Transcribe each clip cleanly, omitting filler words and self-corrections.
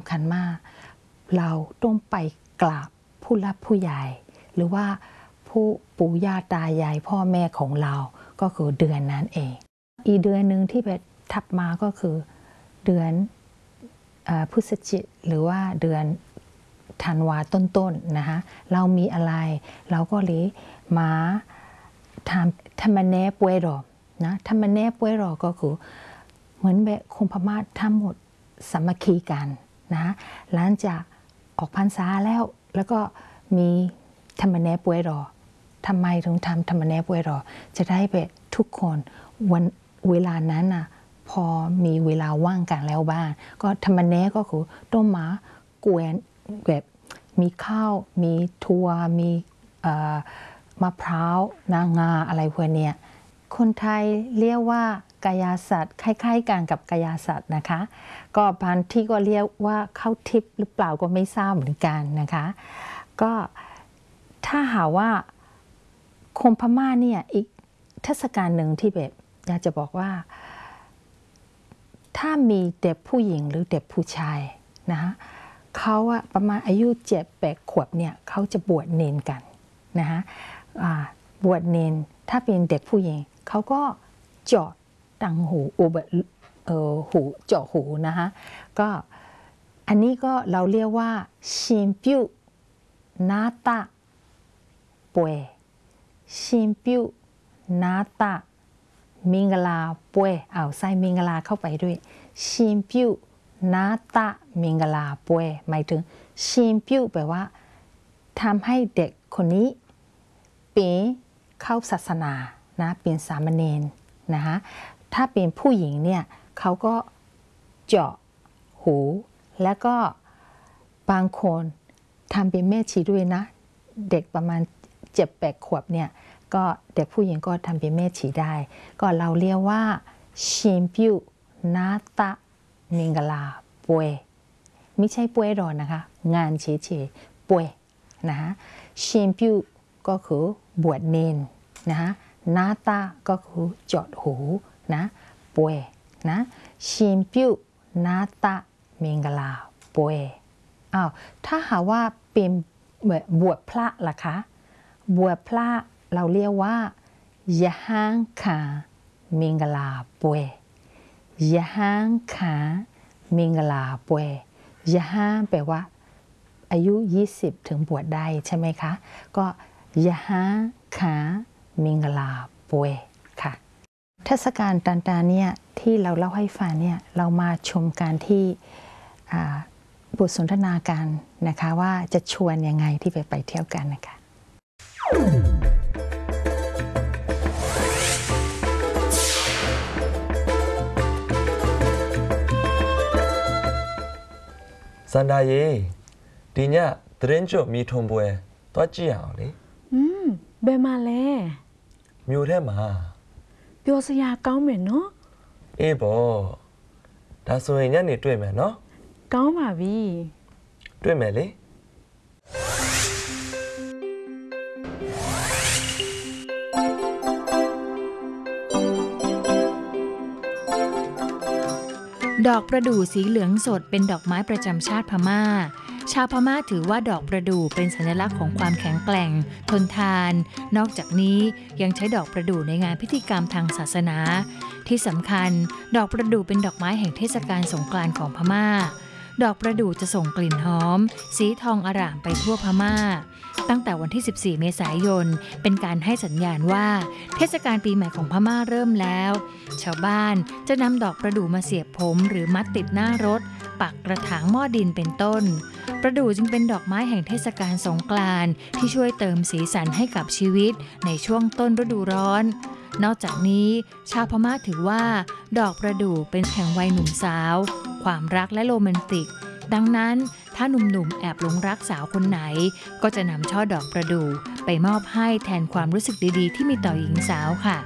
ำคัญมากเราต้องไปกราบผู้หลักผู้ใหญ่หรือว่าผู้ปู่ย่าตายายพ่อแม่ของเราก็คือเดือนนั้นเองอีกเดือนหนึ่งที่แบบทับมาก็คือเดือนพฤศจิกหรือว่าเดือนธันวาต้นๆนะคะเรามีอะไรเราก็เลยมาทำแนป่วยรอนะทำแนป่วยรอก็คือเหมือนแบบคนพม่าทั้งหมดสามัคคีกันนะหลังจากออกพรรษาแล้วก็มีทำแนป่วยรอทำไมถึงทำแนป่วยรอจะได้แบบทุกคนวันเวลานั้นน่ะพอมีเวลาว่างกันแล้วบ้างก็ทำแนก็คือต้มหมากวนแบบมีข้าวมีถั่วมีมะพร้าวนางาอะไรพวกเนี้ยคนไทยเรียกว่ากายาศาสตร์คล้ายๆกันกับกายาศาสตร์นะคะก็บางที่ก็เรียกว่าข้าวทิพย์หรือเปล่าก็ไม่ทราบเหมือนกันนะคะก็ถ้าหาว่าคนพม่าเนี่ยอีกเทศกาลหนึ่งที่แบบอยากจะบอกว่าถ้ามีเด็กผู้หญิงหรือเด็กผู้ชายนะคะเขาอะประมาณอายุ7-8 ขวบเนี่ยเขาจะบวชเนนกันนะคะบวชเนนถ้าเป็นเด็กผู้หญิงเขาก็เจาะตังหูหูเจาะหูนะคะก็อันนี้ก็เราเรียกว่าชิมพิวนาตาป่วยชิมพิวนาตามิงกลาป่วยเอาใส่มิงกลาเข้าไปด้วยชิมพิวนาตามิงกลาป่วยหมายถึงชิมพิวแปลว่าทำให้เด็กคนนี้เป็นเข้าศาสนานะเป็นสามเณรนะคะถ้าเป็นผู้หญิงเนี่ยเขาก็เจาะหูแล้วก็บางคนทำเป็นแม่ชีด้วยนะเด็กประมาณ7-8 ขวบเนี่ยก็เด็กผู้หญิงก็ทำเป็นแม่ชีได้ก็เราเรียกว่าชิมพิวนาตามิงกลาป่วยไม่ใช่ป่วยรอนะคะงานเฉยๆป่วยนะคะชิมพิวก็คือบวชเนนนะคะนาตาก็คือเจาะหูนะป่วยนะชิมพิวนาตามิงกลาป่วยถ้าหาว่าเป็นบวชพระล่ะคะบวชพระเราเรียกว่ายะฮังขามิงกลาป่วยยะฮังขามิงกลาป่วยยะฮังแปลว่าอายุ20ถึงบวชได้ใช่ไหมคะก็ยะฮังขามิงกลาป่วยค่ะเทศกาลต่างๆเนี่ยที่เราเล่าให้ฟังเนี่ยเรามาชมการที่บทสนทนากันนะคะว่าจะชวนยังไงที่ไปเที่ยวกันนะคะสันดาเย่ดีเนี่ยเทรนจบมีทงบัวตัวจีเอาเลยเบมาแล้วมิวแท้มาเปียวสยาก้าวเหม็นเนาะบอถ้าส่วนเนี่ยนี่ด้วยไหมเนาะก้าวมาบีด้วยไหมเลยดอกประดู่สีเหลืองสดเป็นดอกไม้ประจำชาติพม่าชาวพม่าถือว่าดอกประดู่เป็นสัญลักษณ์ของความแข็งแกร่งทนทานนอกจากนี้ยังใช้ดอกประดู่ในงานพิธีกรรมทางศาสนาที่สำคัญดอกประดู่เป็นดอกไม้แห่งเทศกาลสงกรานต์ของพม่าดอกประดู่จะส่งกลิ่นหอมสีทองอร่ามไปทั่วพม่าตั้งแต่วันที่14 เมษายนเป็นการให้สัญญาณว่าเทศกาลปีใหม่ของพม่าเริ่มแล้วชาวบ้านจะนำดอกประดู่มาเสียบผมหรือมัดติดหน้ารถปักกระถางหม้อดินเป็นต้นประดู่จึงเป็นดอกไม้แห่งเทศกาลสงกรานต์ที่ช่วยเติมสีสันให้กับชีวิตในช่วงต้นฤดูร้อนนอกจากนี้ชาวพม่าถือว่าดอกประดู่เป็นแห่งวัยหนุ่มสาวความรักและโรแมนติกดังนั้นถ้าหนุ่มๆแอบหลงรักสาวคนไหนก็จะนำช่อดอกประดู่ไปมอบให้แทนความรู้สึกดีๆที่มีต่อหญิงสาวค่ะ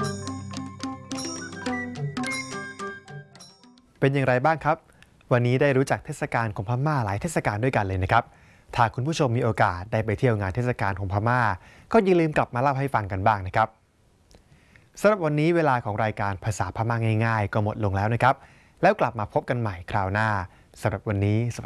เป็นอย่างไรบ้างครับวันนี้ได้รู้จักเทศกาลของพม่าหลายเทศกาลด้วยกันเลยนะครับถ้าคุณผู้ชมมีโอกาสได้ไปเที่ยวงานเทศกาลของพม่าก็อย่าลืมกลับมาเล่าให้ฟังกันบ้างนะครับสำหรับวันนี้เวลาของรายการภาษาพม่าง่ายๆก็หมดลงแล้วนะครับแล้วกลับมาพบกันใหม่คราวหน้าสำหรับวันนี้สวัสดี